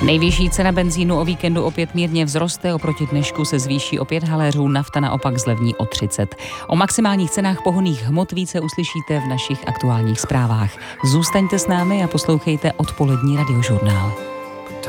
Nejvyšší cena benzínu o víkendu opět mírně vzroste, oproti dnešku se zvýší o 5 haléřů, nafta naopak zlevní o 30. O maximálních cenách pohonných hmot více uslyšíte v našich aktuálních zprávách. Zůstaňte s námi a poslouchejte odpolední radiožurnál.